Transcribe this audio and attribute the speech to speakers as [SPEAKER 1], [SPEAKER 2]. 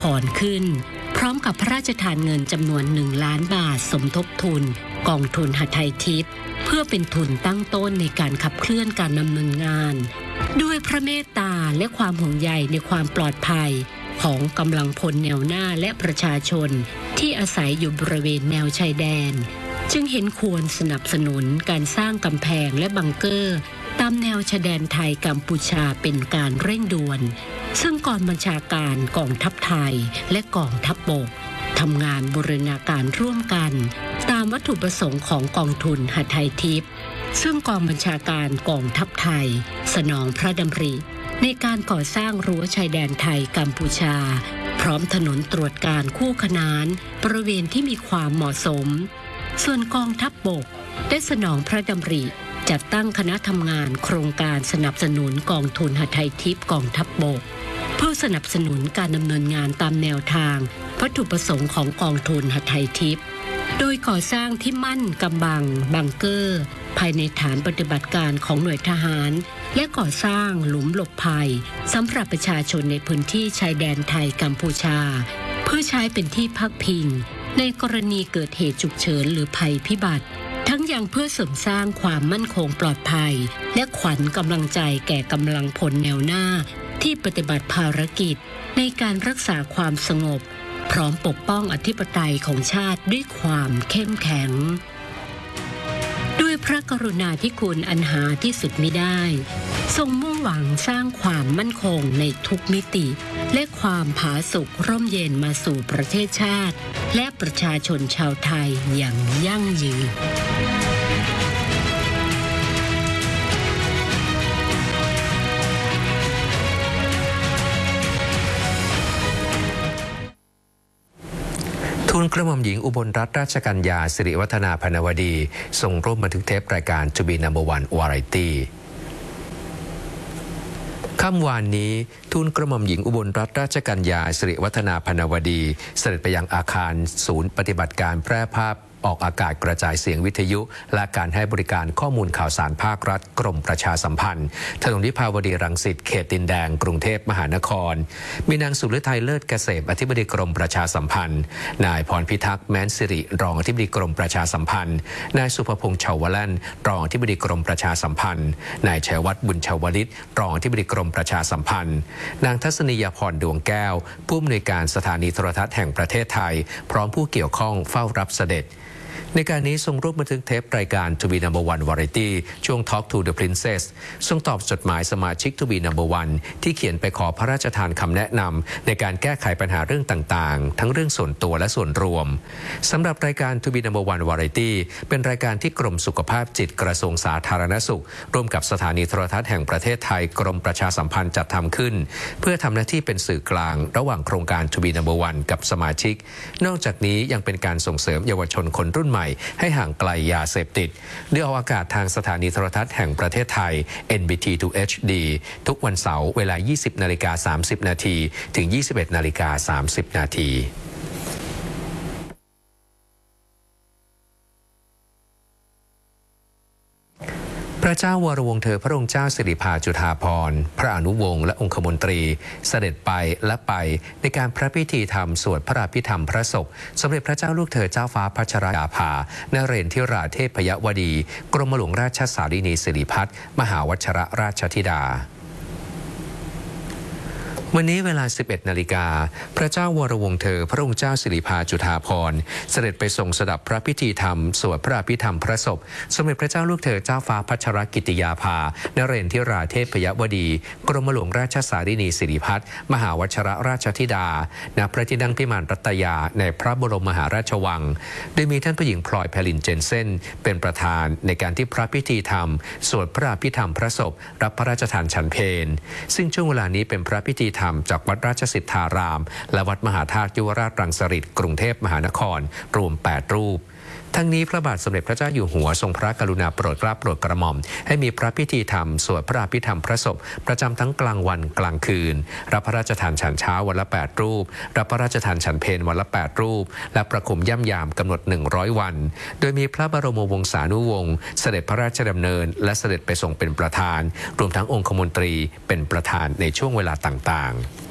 [SPEAKER 1] ผ่อนขึ้นพร้อมกับพระราชทานเงินจำนวน1 ล้านบาทสมทบทุนกองทุนหทัยทิพย์เพื่อเป็นทุนตั้งต้นในการขับเคลื่อนการดำเนินงานด้วยพระเมตตาและความห่วงใยในความปลอดภัยของกำลังพลแนวหน้าและประชาชนที่อาศัยอยู่บริเวณแนวชายแดนจึงเห็นควรสนับสนุนการสร้างกำแพงและบังเกอร์ตามแนวชายแดนไทยกัมพูชาเป็นการเร่งด่วนซึ่งกองบัญชาการกองทัพไทยและกองทัพบกทำงานบูรณาการร่วมกันตามวัตถุประสงค์ของกองทุนหทัยทิพย์ซึ่งกองบัญชาการกองทัพไทยสนองพระดำริในการก่อสร้างรั้วชายแดนไทยกัมพูชาพร้อมถนนตรวจการคู่ขนานบริเวณที่มีความเหมาะสมส่วนกองทัพบกได้สนองพระดำริจัดตั้งคณะทำงานโครงการสนับสนุนกองทุนหทัยทิพย์กองทัพบกเพื่อสนับสนุนการดำเนินงานตามแนวทางวัตถุประสงค์ของกองทุนหทัยทิพย์โดยก่อสร้างที่มั่นกำบังบังเกอร์ภายในฐานปฏิบัติการของหน่วยทหารและก่อสร้างหลุมหลบภัยสำหรับประชาชนในพื้นที่ชายแดนไทยกัมพูชาเพื่อใช้เป็นที่พักพิงในกรณีเกิดเหตุฉุกเฉินหรือภัยพิบัติทั้งยังเพื่อเสริมสร้างความมั่นคงปลอดภัยและขวัญกำลังใจแก่กำลังพลแนวหน้าที่ปฏิบัติภารกิจในการรักษาความสงบพร้อมปกป้องอธิปไตยของชาติด้วยความเข้มแข็งด้วยพระกรุณาธิคุณอันหาที่สุดมิได้ทรงมุ่งหวังสร้างความมั่นคงในทุกมิติและความผาสุกร่มเย็นมาสู่ประเทศชาติและประชาชนชาวไทยอย่างยั่งยืน
[SPEAKER 2] ทูลกระหม่อมหญิงอุบลรัตนราชกัญญาสิริวัฒนาพนวดีทรงร่วมบันทึกเทปรายการ To be number one Variety ค่ำวานนี้ทูลกระหม่อมหญิงอุบลรัตนราชกัญญาสิริวัฒนาพนวดีเสด็จไปยังอาคารศูนย์ปฏิบัติการแพร่ภาพออกอากาศกระจายเสียงวิทยุและการให้บริการข้อมูลข่าวสารภาครัฐกรมประชาสัมพันธ์ถนนวิภาวดีรังสิตเขตดินแดงกรุงเทพมหานครมีนางสุฤทัยเลิศเกษมอธิบดีกรมประชาสัมพันธ์นายพรพิทักษ์แม้นสิริรองอธิบดีกรมประชาสัมพันธ์นายสุภพงษ์ชาวแล่นรองอธิบดีกรมประชาสัมพันธ์นายชัยวัฒน์บุญชวลิตรองอธิบดีกรมประชาสัมพันธ์นางทัศนียพรดวงแก้วผู้อำนวยการสถานีโทรทัศน์แห่งประเทศไทยพร้อมผู้เกี่ยวข้องเฝ้ารับเสด็จในการนี้ทรงร่วมบันทึกเทปรายการ To be number one Variety ช่วง Talk to the Princess ทรงตอบจดหมายสมาชิก To be number one ที่เขียนไปขอพระราชทานคำแนะนำในการแก้ไขปัญหาเรื่องต่างๆทั้งเรื่องส่วนตัวและส่วนรวมสำหรับรายการ To be number one Variety เป็นรายการที่กรมสุขภาพจิตกระทรวงสาธารณสุขร่วมกับสถานีโทรทัศน์แห่งประเทศไทยกรมประชาสัมพันธ์จัดทำขึ้นเพื่อทำหน้าที่เป็นสื่อกลางระหว่างโครงการ To be number one กับสมาชิกนอกจากนี้ยังเป็นการส่งเสริมเยาวชนคนรุ่นใหม่ให้ห่างไกลยาเสพติดด้วยออกอากาศทางสถานีโทรทัศน์แห่งประเทศไทย NBT 2 HD ทุกวันเสาร์เวลา 20:30 น.ถึง 21:30 น.พระเจ้าวรวงศ์เธอพระองค์เจ้าสิริภาจุฑาภรณ์พระอนุวงศ์และองคมนตรีเสด็จไปและไปในการพระพิธีธรรมสวดพระอภิธรรมพระศพสมเด็จพระเจ้าลูกเธอเจ้าฟ้าพัชรยาภานเรนทิราเทพยวดีกรมหลวงราชสารินีสิริพัฒน์มหาวชรราชธิดาวันนี้เวลา 11 นาฬิกาพระเจ้าวรวงศ์เธอพระองค์เจ้าสิริภาจุฑาภรณ์เสด็จไปทรงสดับพระพิธีธรรมสวดพระอภิธรรมพระศพสมเด็จพระเจ้าลูกเธอเจ้าฟ้าพัชรกิติยาภานเรนทิราเทพยวดีกรมหลวงราชสารินีสิริพัฒน์มหาวชรราชธิดาณพระที่นั่งพิมานรัตยาในพระบรมมหาราชวังโดยมีท่านผู้หญิงพลอยไพลินเจนเซ่นเป็นประธานในการที่พระพิธีธรรมสวดพระอภิธรรมพระศพรับพระราชทานฉันเพลซึ่งช่วงเวลานี้เป็นพระพิธีธรรมจากวัดราชสิทธารามและวัดมหาธาตุยุวราชรังสฤษฎ์กรุงเทพมหานครรวม 8 รูปทั้งนี้พระบาทสมเด็จพระเจ้าอยู่หัวทรงพระกรุณาโปรดเกล้าโปรดกระหม่อมให้มีพระพิธีธรรมสวดพระอภิธรรมพระศพประจำทั้งกลางวันกลางคืนรับพระราชทานฉันเช้าวันละ 8 รูปรับพระราชทานฉันเพลวันละ 8 รูปและประคุมย่ำยามกำหนด 100 วันโดยมีพระบรมวงศานุวงศ์เสด็จพระราชดำเนินและเสด็จไปทรงเป็นประธานรวมทั้งองคมนตรีเป็นประธานในช่วงเวลาต่างๆ